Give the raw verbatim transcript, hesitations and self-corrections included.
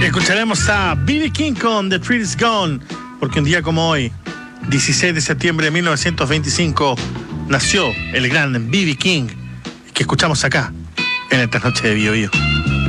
Escucharemos a B B King con The Treat Is Gone, porque un día como hoy, dieciséis de septiembre de mil novecientos veinticinco, nació el gran B B King, que escuchamos acá en esta noche de Bio Bio.